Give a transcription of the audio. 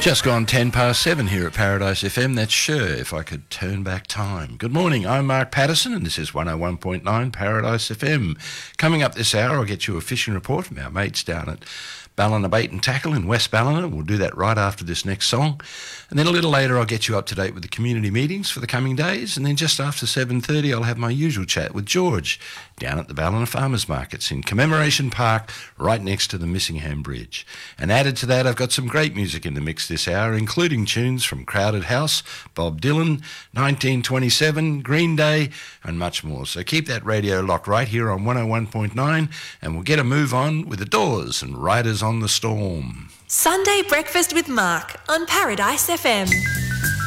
Just gone 10 past 7 here at Paradise FM. That's sure if I could turn back time. Good morning, I'm Mark Patterson and this is 101.9 Paradise FM. Coming up this hour, I'll get you a fishing report from our mates down at Ballina Bait and Tackle in West Ballina. We'll do that right after this next song. And then a little later, I'll get you up to date with the community meetings for the coming days. And then just after 7:30, I'll have my usual chat with George down at the Ballina Farmers Markets in Commemoration Park, right next to the Missingham Bridge. And added to that, I've got some great music in the mix this hour, including tunes from Crowded House, Bob Dylan, 1927, Green Day, and much more. So keep that radio locked right here on 101.9, and we'll get a move on with the Doors and Riders on the Storm. Sunday Breakfast with Mark on Paradise FM.